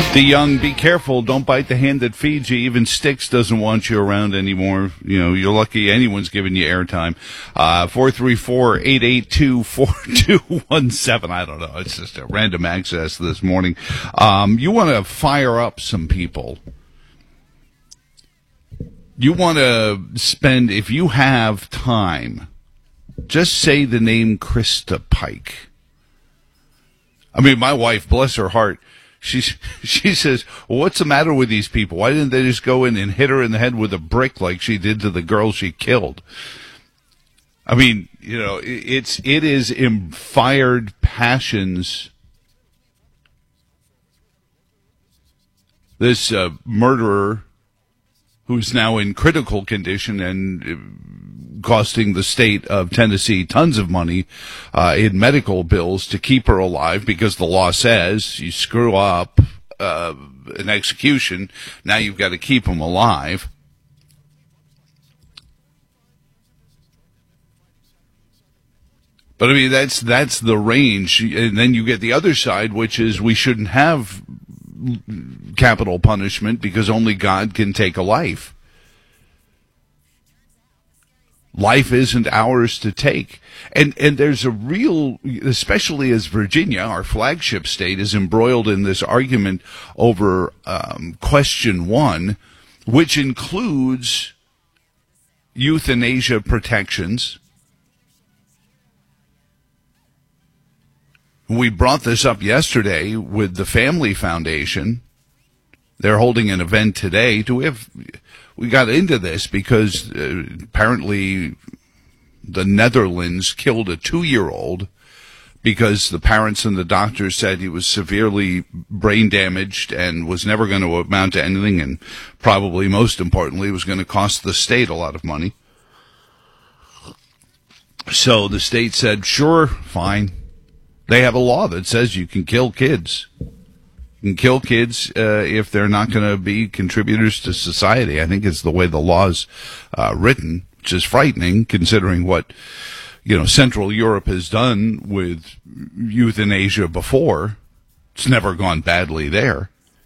The young, be careful. Don't bite the hand that feeds you. Even Styx doesn't want you around anymore. You know, you're lucky anyone's giving you airtime. 434-882-4217. I don't know. It's just a random access this morning. You want to fire up some people. You want to spend, if you have time, just say the name Krista Pike. I mean, my wife, bless her heart, she says, well, what's the matter with these people? Why didn't they just go in and hit her in the head with a brick like she did to the girl she killed? I mean, you know, it is fired passions. This murderer, who's now in critical condition and costing the state of Tennessee tons of money in medical bills to keep her alive, because the law says you screw up an execution, now you've got to keep them alive. But I mean, that's the range. And then you get the other side, which is we shouldn't have capital punishment because only God can take a life. Life isn't ours to take. And there's a real, especially as Virginia, our flagship state, is embroiled in this argument over question 1, which includes euthanasia protections. We brought this up yesterday with the Family Foundation. They're holding an event today. We got into this because apparently the Netherlands killed a 2-year-old because the parents and the doctors said he was severely brain damaged and was never going to amount to anything, and probably most importantly was going to cost the state a lot of money. So the state said, sure, fine. They have a law that says you can kill kids. You can kill kids if they're not going to be contributors to society. I think it's the way the law's written, which is frightening considering what, you know, Central Europe has done with euthanasia before. It's never gone badly there.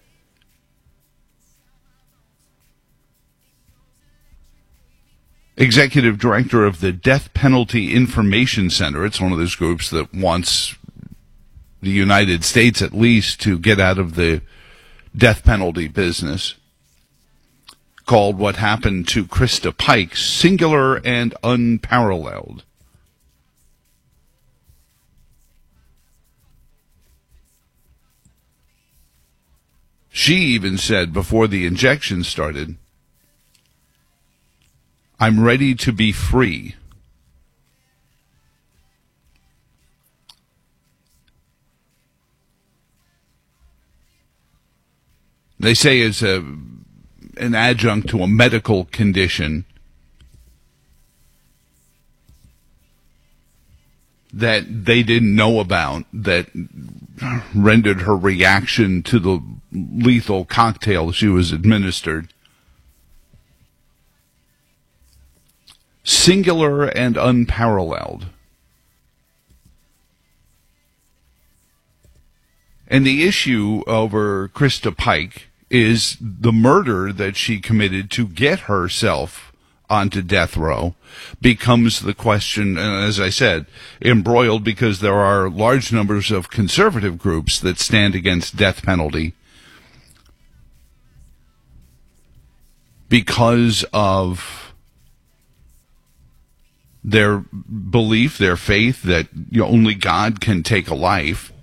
Executive director of the Death Penalty Information Center. It's one of those groups that wants the United States at least to get out of the death penalty business, called what happened to Krista Pike singular and unparalleled. She even said before the injection started, I'm ready to be free. They say is an adjunct to a medical condition that they didn't know about that rendered her reaction to the lethal cocktail she was administered singular and unparalleled. And the issue over Krista Pike is the murder that she committed to get herself onto death row becomes the question, and as I said, embroiled because there are large numbers of conservative groups that stand against death penalty because of their belief, their faith that only God can take a life.